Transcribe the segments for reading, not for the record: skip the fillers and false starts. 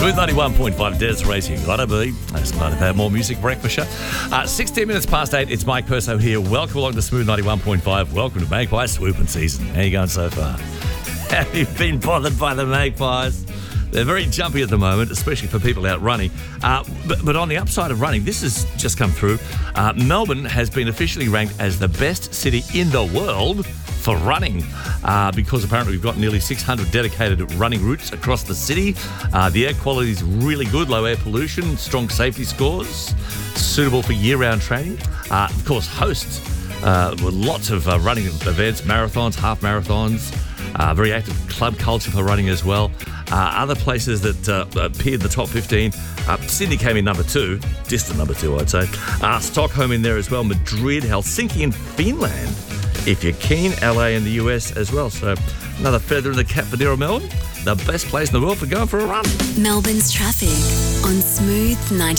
Smooth 91.5 Des Racing. Gotta be. It's glad to have more music breakfast show. 16 minutes past 8. It's Mike Perso here. Welcome along to Smooth 91.5. Welcome to Magpie swooping season. How you going so far? Have you been bothered by the Magpies? They're very jumpy at the moment, especially for people out running. But on the upside of running, this has just come through. Melbourne has been officially ranked as the best city in the world for running because apparently we've got nearly 600 dedicated running routes across the city. The air quality is really good, low air pollution, strong safety scores, suitable for year-round training. Of course, hosts with lots of running events, marathons, half marathons, very active club culture for running as well. Other places that appeared in the top 15, Sydney came in number 2, distant number 2, I'd say. Stockholm in there as well, Madrid, Helsinki in Finland. If you're keen, LA in the US as well. So another feather in the cap for Nero Melbourne, the best place in the world for going for a run. Melbourne's traffic on Smooth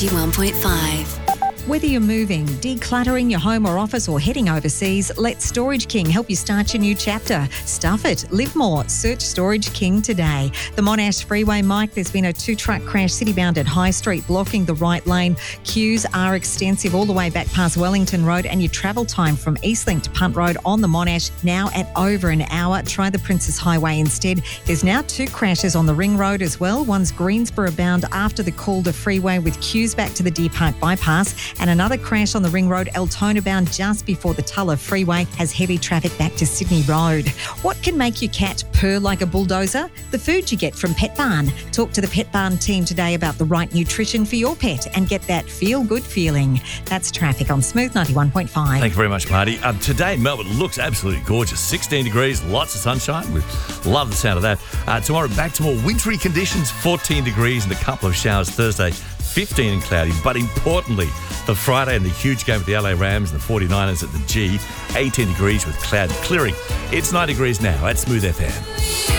91.5. Whether you're moving, decluttering your home or office, or heading overseas, let Storage King help you start your new chapter. Stuff it. Live more. Search Storage King today. The Monash Freeway, Mike, there's been a 2-truck crash city-bound at High Street, blocking the right lane. Queues are extensive all the way back past Wellington Road, and your travel time from Eastlink to Punt Road on the Monash now at over an hour. Try the Princess Highway instead. There's now 2 crashes on the Ring Road as well. One's Greensboro bound after the Calder Freeway with queues back to the Deer Park bypass. And another crash on the Ring Road, Altona bound just before the Tulla Freeway, has heavy traffic back to Sydney Road. What can make your cat purr like a bulldozer? The food you get from Pet Barn. Talk to the Pet Barn team today about the right nutrition for your pet and get that feel-good feeling. That's traffic on Smooth 91.5. Thank you very much, Marty. Today, Melbourne looks absolutely gorgeous. 16 degrees, lots of sunshine. We love the sound of that. Tomorrow, back to more wintry conditions, 14 degrees and a couple of showers Thursday. 15 and cloudy, but importantly, for Friday and the huge game with the LA Rams and the 49ers at the G, 18 degrees with cloud clearing. It's 9 degrees now at Smooth FM.